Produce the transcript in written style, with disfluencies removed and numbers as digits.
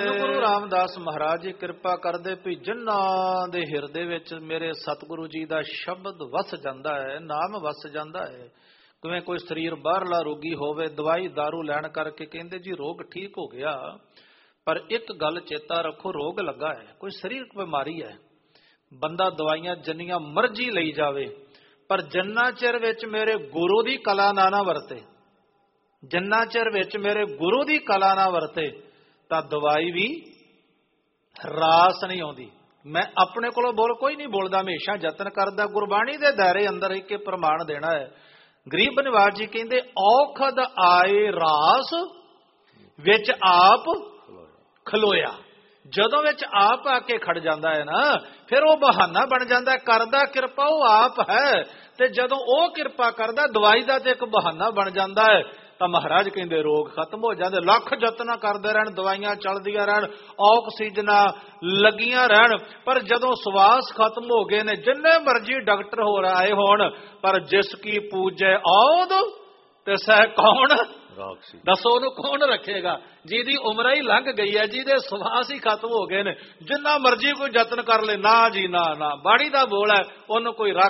ਧੰਨ ਗੁਰੂ ਰਾਮਦਾਸ ਮਹਾਰਾਜ ਜੀ ਕਿਰਪਾ ਕਰਦੇ ਵੀ ਜਿਨ੍ਹਾਂ ਦੇ ਹਿਰਦੇ ਵਿੱਚ ਮੇਰੇ ਸਤਿਗੁਰੂ ਜੀ ਦਾ ਸ਼ਬਦ ਵਸ ਜਾਂਦਾ ਹੈ, ਨਾਮ ਵਸ ਜਾਂਦਾ ਹੈ। ਕਿਵੇਂ ਕੋਈ ਸਰੀਰ ਬਾਹਰਲਾ ਰੋਗੀ ਹੋਵੇ, ਦਵਾਈ ਦਾਰੂ ਲੈਣ ਕਰਕੇ ਕਹਿੰਦੇ ਜੀ ਰੋਗ ਠੀਕ ਹੋ ਗਿਆ, ਪਰ ਇੱਕ ਗੱਲ ਚੇਤਾ ਰੱਖੋ, ਰੋਗ ਲੱਗਾ ਹੈ, ਕੋਈ ਸਰੀਰਕ ਬਿਮਾਰੀ ਹੈ। ਬੰਦਾ ਦਵਾਈਆਂ ਜਿੰਨੀਆਂ ਮਰਜ਼ੀ ਲਈ ਜਾਵੇ, ਪਰ ਜਿੰਨਾ ਚਿਰ ਵਿੱਚ ਮੇਰੇ ਗੁਰੂ ਦੀ ਕਲਾ ਨਾ ਵਰਤੇ, ਜਿੰਨਾ ਚਿਰ ਵਿੱਚ ਮੇਰੇ ਗੁਰੂ ਦੀ ਕਲਾ ਨਾ ਵਰਤੇ, ਤਾਂ ਦਵਾਈ ਵੀ ਰਾਸ ਨਹੀਂ ਆਉਂਦੀ। ਮੈਂ ਆਪਣੇ ਕੋਲੋਂ ਕੋਈ ਨਹੀਂ ਬੋਲਦਾ, ਹਮੇਸ਼ਾ ਯਤਨ ਕਰਦਾ ਗੁਰਬਾਣੀ ਦੇ ਦਾਇਰੇ ਅੰਦਰ ਇੱਕ ਪ੍ਰਮਾਣ ਦੇਣਾ ਹੈ। ਗਰੀਬ ਨਿਵਾਜ ਜੀ ਕਹਿੰਦੇ ਔਖਦ ਆਏ ਰਾਸ ਵਿੱਚ ਆਪ ਖਲੋਇਆ। ਜਦੋਂ ਵਿੱਚ ਆਪ ਆ ਕੇ ਖੜ ਜਾਂਦਾ ਹੈ ਨਾ, ਫਿਰ ਉਹ ਬਹਾਨਾ ਬਣ ਜਾਂਦਾ। ਕਰਦਾ ਕਿਰਪਾ ਉਹ ਆਪ ਹੈ, ਤੇ ਜਦੋਂ ਉਹ ਕਿਰਪਾ ਕਰਦਾ ਦਵਾਈ ਦਾ ਤੇ ਇੱਕ ਬਹਾਨਾ ਬਣ ਜਾਂਦਾ ਹੈ। ਤਾਂ ਮਹਾਰਾਜ ਕਹਿੰਦੇ ਰੋਗ ਖਤਮ ਹੋ ਜਾਂਦੇ। ਲੱਖ ਯਤਨ ਕਰਦੇ ਰਹਿਣ, ਦਵਾਈਆਂ ਚੱਲਦੀਆਂ ਰਹਿਣ, ਆਕਸੀਜਨਾਂ ਲੱਗੀਆਂ ਰਹਿਣ, ਪਰ ਜਦੋਂ ਸਵਾਸ ਖਤਮ ਹੋ ਗਏ ਨੇ, ਜਿੰਨੇ ਮਰਜੀ ਡਾਕਟਰ ਹੋ ਆਏ ਹੋਣ, ਪਰ ਜਿਸ ਕੀ ਪੂਜੈ ਔਦ ਤੇ ਸਹਿ ਕੌਣ, ਦੱਸੋ ਉਹਨੂੰ ਕੌਣ ਰੱਖੇਗਾ? ਜਿਹਦੀ ਉਮਰ ਹੀ ਲੰਘ ਗਈ ਹੈ, ਜਿਹਦੇ ਸਵਾਸ ਹੀ ਖਤਮ ਹੋ ਗਏ ਨੇ, ਜਿੰਨਾ ਮਰਜੀ ਕੋਈ ਯਤਨ ਕਰ ਲੈ, ਨਾ ਜੀ ਨਾ, ਬਾੜੀ ਦਾ ਬੋਲ ਹੈ, ਉਹਨੂੰ ਕੋਈ